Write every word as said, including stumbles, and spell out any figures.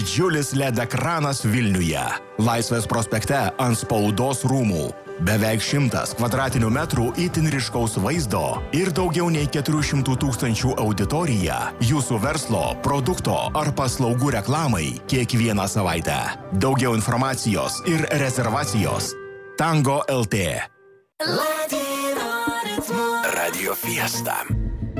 Didžiulis L E D ekranas Vilniuje. Laisvės prospekte ant Spaudos rūmų. Beveik šimtas kvadratinių metrų itin ryškaus vaizdo ir daugiau nei keturių šimtų tūkstančių auditorija jūsų verslo, produkto ar paslaugų reklamai kiekvieną savaitę. Daugiau informacijos ir rezervacijos. Tango L T. Radio Fiesta.